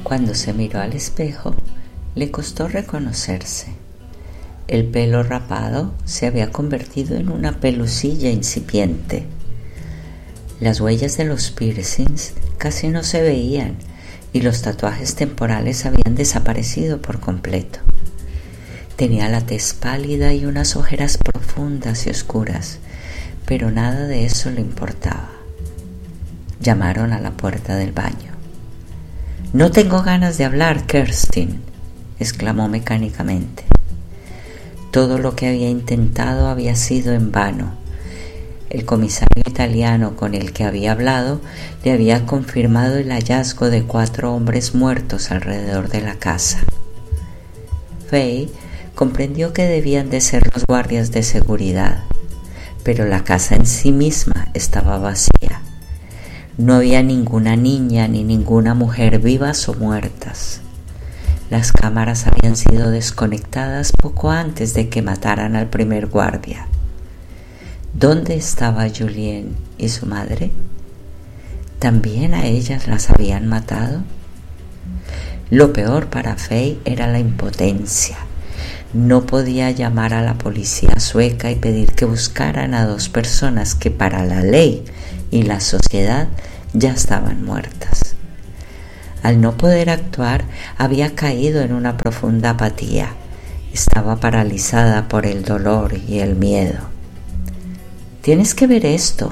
Cuando se miró al espejo, le costó reconocerse. El pelo rapado se había convertido en una pelusilla incipiente. Las huellas de los piercings casi no se veían y los tatuajes temporales habían desaparecido por completo. Tenía la tez pálida y unas ojeras profundas y oscuras, pero nada de eso le importaba. Llamaron a la puerta del baño. «No tengo ganas de hablar, Kerstin», exclamó mecánicamente. Todo lo que había intentado había sido en vano. El comisario italiano con el que había hablado le había confirmado el hallazgo de 4 hombres muertos alrededor de la casa. Fay comprendió que debían de ser los guardias de seguridad, pero la casa en sí misma estaba vacía. No había ninguna niña ni ninguna mujer vivas o muertas. Las cámaras habían sido desconectadas poco antes de que mataran al primer guardia. ¿Dónde estaba Julien y su madre? ¿También a ellas las habían matado? Lo peor para Fay era la impotencia. No podía llamar a la policía sueca y pedir que buscaran a 2 personas que para la ley y la sociedad ya estaban muertas. Al no poder actuar, había caído en una profunda apatía. Estaba paralizada por el dolor y el miedo. «Tienes que ver esto».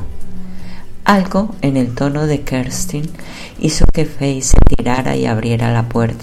Algo en el tono de Kerstin hizo que Fay se tirara y abriera la puerta